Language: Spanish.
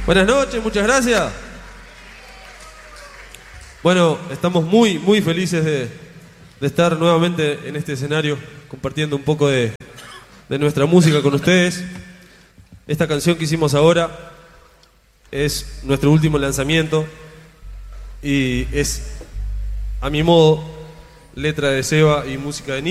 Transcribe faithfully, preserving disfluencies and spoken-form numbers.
Buenas noches, muchas gracias. Bueno, estamos muy, muy felices de, de estar nuevamente en este escenario compartiendo un poco de, de nuestra música con ustedes. Esta canción que hicimos ahora es nuestro último lanzamiento y es, a mi modo, letra de Seba y música de Nick.